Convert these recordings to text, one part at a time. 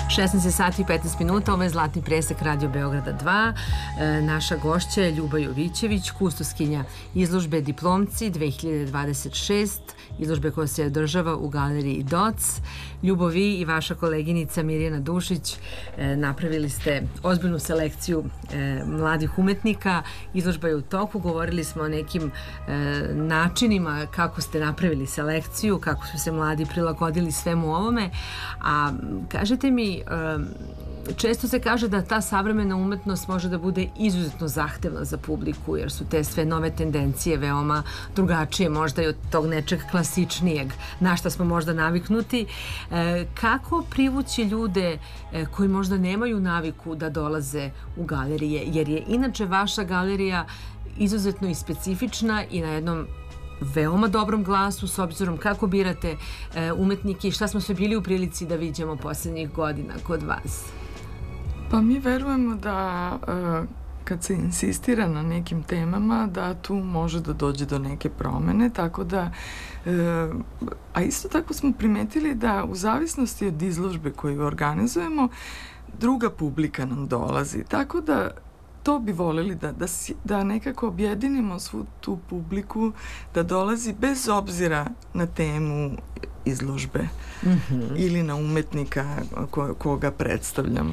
16 sati i 15 minuta, ovo je Zlatni presek Radio Beograda 2. Naša gošća je Ljuba Jovićević, kustoskinja izložbe Diplomci 2026, izložbe koja se održava u galeriji DOC. Ljubo, vi i vaša koleginica Mirjana Dušić napravili ste ozbiljnu selekciju mladih umetnika. Izložba je u toku, govorili smo o nekim načinima kako ste napravili selekciju, kako su se mladi prilagodili svemu ovome. A kažete mi, često se kaže da ta savremena umetnost može da bude izuzetno zahtevna za publiku, jer su te sve nove tendencije veoma drugačije, možda i od tog nečeg klasičnijeg, na šta smo možda naviknuti. Kako privući ljude koji možda nemaju naviku da dolaze u galerije, jer je inače vaša galerija izuzetno i specifična i na jednom veoma dobrom glasu, s obzirom kako birate umetnike i šta smo sve bili u prilici da vidimo poslednjih godina kod vas? Pa mi verujemo da kad se insistira na nekim temama, da tu može da dođe do neke promene, tako da a isto tako smo primetili da u zavisnosti od izložbe koju organizujemo, druga publika nam dolazi, tako da to bi voleli da nekako objedinimo svu tu publiku, da dolazi bez obzira na temu izložbe ili na umetnika koga predstavljamo.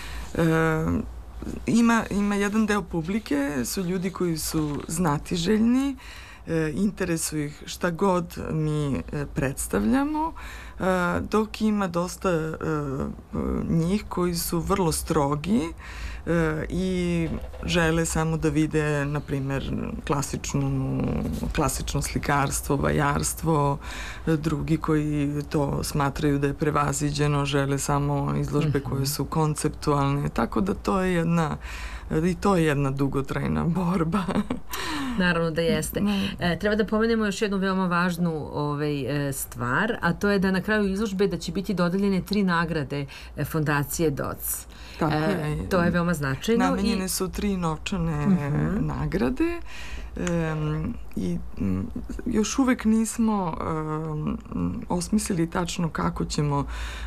Ima jedan deo publike, su ljudi koji su znatiželjni, interesuje ih šta god mi predstavljamo, dok ima dosta njih koji su vrlo strogi i žele samo da vide, na primer, klasično slikarstvo, vajarstvo, drugi koji to smatraju da je prevaziđeno, žele samo izložbe koje su konceptualne, tako da to je jedna dugotrajna borba. Naravno da jeste. Treba da pomenemo još jednu veoma važnu stvar, a to je da na kraju izložbe da će biti dodeljene 3 nagrade Fondacije DOC. Tako je. To je veoma značajno. Namenjene su 3 novčane nagrade i još uvek nismo osmislili tačno kako ćemo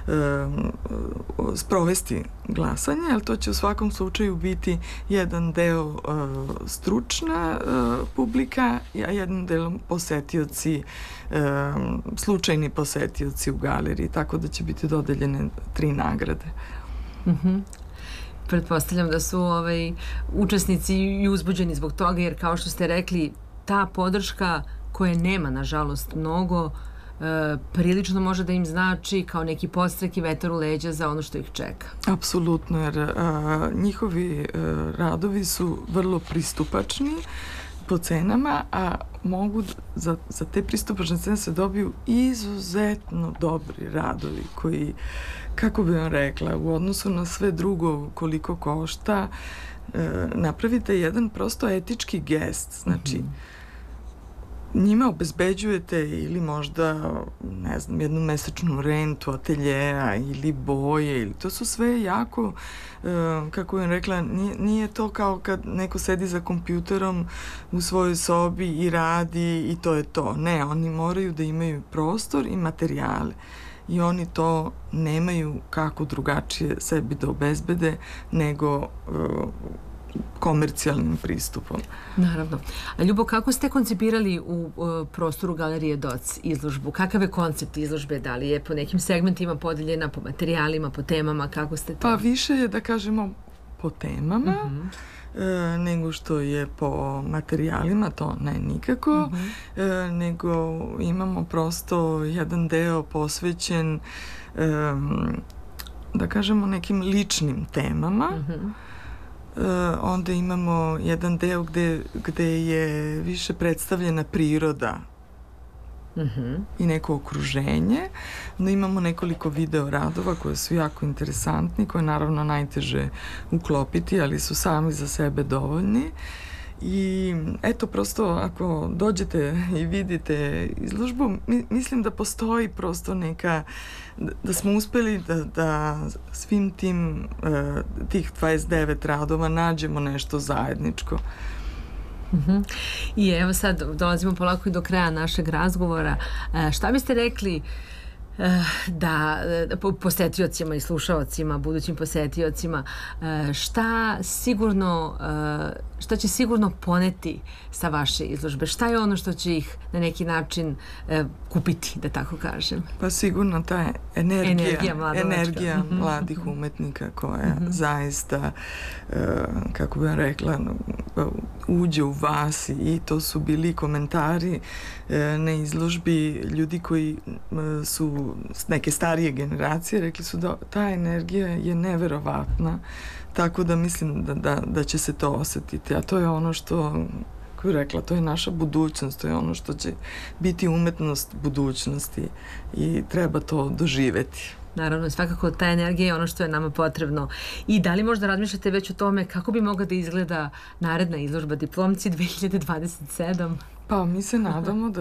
sprovesti glasanje, ali to će u svakom slučaju biti jedan deo stručna publika, a jedan deo posetioci, slučajni posetioci u galeriji, tako da će biti dodeljene 3 nagrade. Pretpostavljam da su učesnici i uzbuđeni zbog toga, jer kao što ste rekli, ta podrška koje nema, nažalost, mnogo, prilično može da im znači kao neki podstrek i vetar u leđa za ono što ih čeka. Apsolutno, jer njihovi radovi su vrlo pristupačni po cenama, a mogu za te pristupačne cene se dobiju izuzetno dobri radovi koji, kako bi vam rekla, u odnosu na sve drugo koliko košta, napravite jedan prosto etički gest, znači njima obezbeđujete ili možda, ne znam, jednu mesečnu rentu ateljeja ili boje, ili to su sve jako, kako bih rekla, nije to kao kad neko sedi za kompjuterom u svojoj sobi i radi i to je to. Ne, oni moraju da imaju prostor i materijale i oni to nemaju kako drugačije sebi da obezbede nego komercijalnim pristupom. Naravno. A Ljubo, kako ste koncipirali u prostoru Galerije DOC izložbu? Kakav je koncept izložbe? Da li je po nekim segmentima podeljena, po materijalima, po temama? Kako ste to? Pa više je, da kažemo, po temama nego što je po materijalima, to ne nikako, nego imamo prosto jedan deo posvećen, da kažemo, nekim ličnim temama. Onda imamo jedan deo gde je više predstavljena priroda i neko okruženje. Onda imamo nekoliko video radova koje su jako interesantni, koje je naravno najteže uklopiti, ali su sami za sebe dovoljni. I eto, prosto ako dođete i vidite izložbu, mislim da postoji prosto neka, da smo uspeli da svim tih 29 radova nađemo nešto zajedničko. I evo sad dolazimo polako i do kraja našeg razgovora. Šta biste rekli da posetiocima i slušaocima, budućim posetiocima, šta će sigurno poneti sa vaše izložbe? Šta je ono što će ih na neki način kupiti, da tako kažem? Pa sigurno ta energija mm-hmm. mladih umetnika koja zaista, kako bih rekla, uđe u vas, i to su bili komentari na izložbi ljudi koji su neke starije generacije, rekli su da ta energija je neverovatna, tako da mislim da će se to osetiti, a to je ono što, kako bih rekla, to je naša budućnost, to je ono što će biti umetnost budućnosti i treba to doživeti. Naravno, svakako ta energija je ono što je nama potrebno. I da li možda razmišljate već o tome kako bi mogla da izgleda naredna izložba Diplomci 2027? Pa mi se nadamo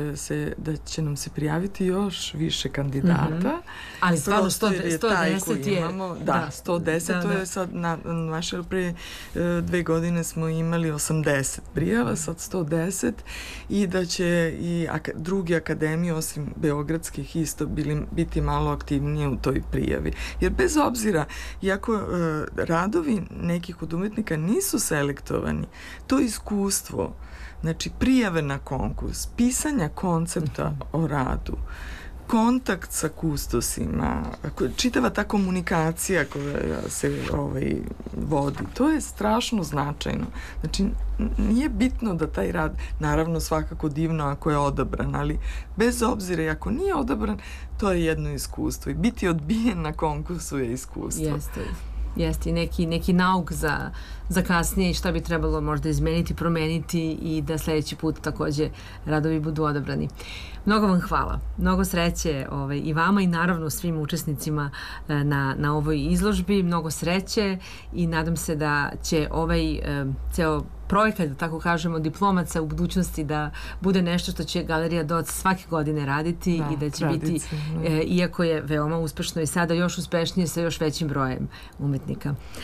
da će nam se prijaviti još više kandidata. Mm-hmm. Ali stvarno 110 je... Imamo, da, 110, to je sad naše pre 2 godine smo imali 80 prijava, sad 110, i da će i drugi akademije osim beogradskih isto biti malo aktivnije u toj prijavi. Jer bez obzira, iako radovi nekih od umetnika nisu selektovani, to iskustvo, znači prijave na konkurs, pisanja koncepta o radu, kontakt sa kustosima, čitava ta komunikacija koja se vodi, to je strašno značajno. Znači, nije bitno da taj rad, naravno svakako divno ako je odabran, ali bez obzira i ako nije odabran, to je jedno iskustvo i biti odbijen na konkursu je iskustvo. Jeste i neki nauk za kasnije i šta bi trebalo možda izmeniti, promeniti i da sledeći put takođe radovi budu odabrani. Mnogo vam hvala. Mnogo sreće i vama i naravno svim učesnicima na ovoj izložbi. Mnogo sreće i nadam se da će ovaj ceo projekat, da tako kažemo, Diplomaca u budućnosti da bude nešto što će Galerija Doc svake godine raditi i da će biti, iako je veoma uspešno i sada još uspešnije sa još većim brojem umetnika.